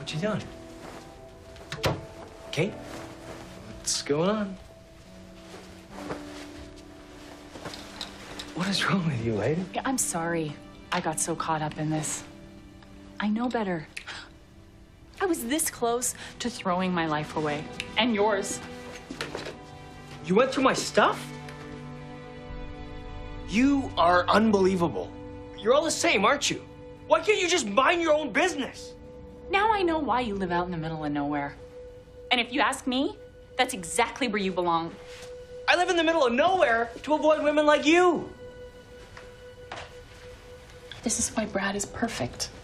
What you doing? Kate? What's going on? What is wrong with you, lady? I'm sorry I got so caught up in this. I know better. I was this close to throwing my life away. And yours. You went through my stuff? You are unbelievable. You're all the same, aren't you? Why can't you just mind your own business? Now I know why you live out in the middle of nowhere. And if you ask me, that's exactly where you belong. I live in the middle of nowhere to avoid women like you. This is why Brad is perfect.